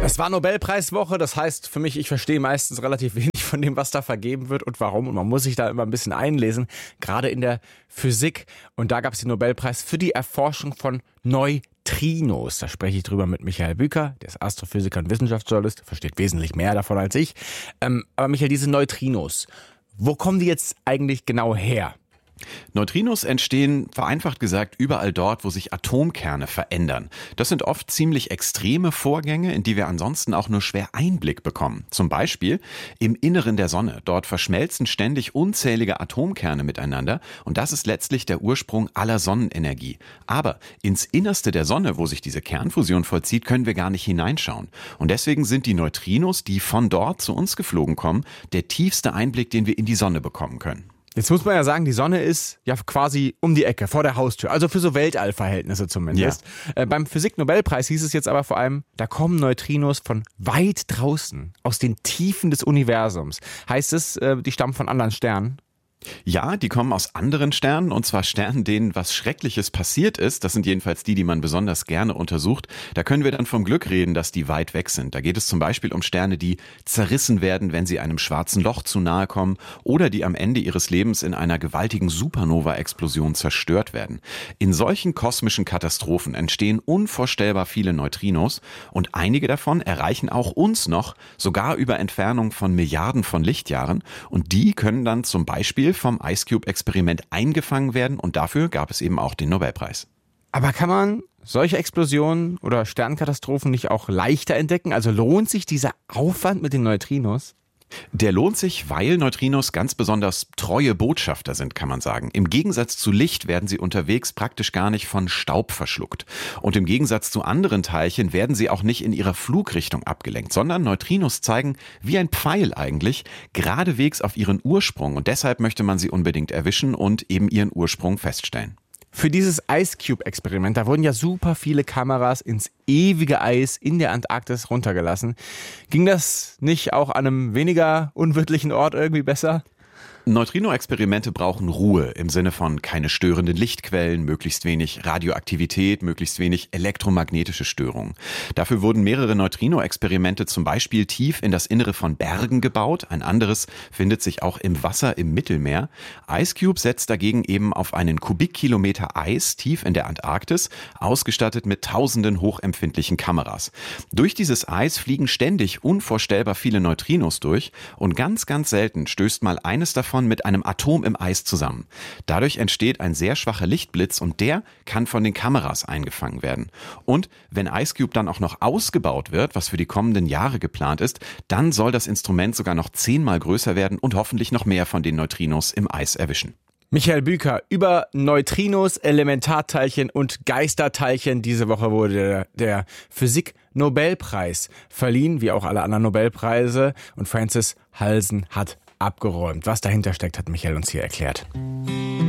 Es war Nobelpreiswoche, das heißt für mich, ich verstehe meistens relativ wenig von dem, was da vergeben wird und warum. Und man muss sich da immer ein bisschen einlesen, gerade in der Physik. Und da gab es den Nobelpreis für die Erforschung von Neutrinos. Da spreche ich drüber mit Michael Büker, der ist Astrophysiker und Wissenschaftsjournalist, versteht wesentlich mehr davon als ich. Aber Michael, diese Neutrinos, wo kommen die jetzt eigentlich genau her? Neutrinos entstehen, vereinfacht gesagt, überall dort, wo sich Atomkerne verändern. Das sind oft ziemlich extreme Vorgänge, in die wir ansonsten auch nur schwer Einblick bekommen. Zum Beispiel im Inneren der Sonne. Dort verschmelzen ständig unzählige Atomkerne miteinander und das ist letztlich der Ursprung aller Sonnenenergie. Aber ins Innerste der Sonne, wo sich diese Kernfusion vollzieht, können wir gar nicht hineinschauen. Und deswegen sind die Neutrinos, die von dort zu uns geflogen kommen, der tiefste Einblick, den wir in die Sonne bekommen können. Jetzt muss man ja sagen, die Sonne ist ja quasi um die Ecke, vor der Haustür, also für so Weltallverhältnisse zumindest. Ja. Beim Physik-Nobelpreis hieß es jetzt aber vor allem, da kommen Neutrinos von weit draußen, aus den Tiefen des Universums. Heißt es, die stammen von anderen Sternen? Ja, die kommen aus anderen Sternen, und zwar Sternen, denen was Schreckliches passiert ist. Das sind jedenfalls die man besonders gerne untersucht. Da können wir dann vom Glück reden, dass die weit weg sind. Da geht es zum Beispiel um Sterne, die zerrissen werden, wenn sie einem schwarzen Loch zu nahe kommen oder die am Ende ihres Lebens in einer gewaltigen Supernova-Explosion zerstört werden. In solchen kosmischen Katastrophen entstehen unvorstellbar viele Neutrinos und einige davon erreichen auch uns noch, sogar über Entfernung von Milliarden von Lichtjahren, und die können dann zum Beispiel vom IceCube-Experiment eingefangen werden und dafür gab es eben auch den Nobelpreis. Aber kann man solche Explosionen oder Sternkatastrophen nicht auch leichter entdecken? Also lohnt sich dieser Aufwand mit den Neutrinos? Der lohnt sich, weil Neutrinos ganz besonders treue Botschafter sind, kann man sagen. Im Gegensatz zu Licht werden sie unterwegs praktisch gar nicht von Staub verschluckt. Und im Gegensatz zu anderen Teilchen werden sie auch nicht in ihrer Flugrichtung abgelenkt, sondern Neutrinos zeigen, wie ein Pfeil eigentlich, geradewegs auf ihren Ursprung. Und deshalb möchte man sie unbedingt erwischen und eben ihren Ursprung feststellen. Für dieses IceCube-Experiment, da wurden ja super viele Kameras ins ewige Eis in der Antarktis runtergelassen. Ging das nicht auch an einem weniger unwirtlichen Ort irgendwie besser? Neutrino-Experimente brauchen Ruhe im Sinne von keine störenden Lichtquellen, möglichst wenig Radioaktivität, möglichst wenig elektromagnetische Störungen. Dafür wurden mehrere Neutrino-Experimente zum Beispiel tief in das Innere von Bergen gebaut. Ein anderes findet sich auch im Wasser im Mittelmeer. IceCube setzt dagegen eben auf einen Kubikkilometer Eis tief in der Antarktis, ausgestattet mit tausenden hochempfindlichen Kameras. Durch dieses Eis fliegen ständig unvorstellbar viele Neutrinos durch und ganz, ganz selten stößt mal eines davon mit einem Atom im Eis zusammen. Dadurch entsteht ein sehr schwacher Lichtblitz und der kann von den Kameras eingefangen werden. Und wenn IceCube dann auch noch ausgebaut wird, was für die kommenden Jahre geplant ist, dann soll das Instrument sogar noch 10-mal größer werden und hoffentlich noch mehr von den Neutrinos im Eis erwischen. Michael Büker über Neutrinos, Elementarteilchen und Geisterteilchen. Diese Woche wurde der Physik-Nobelpreis verliehen, wie auch alle anderen Nobelpreise. Und Francis Halsen hat abgeräumt. Was dahinter steckt, hat Michael uns hier erklärt.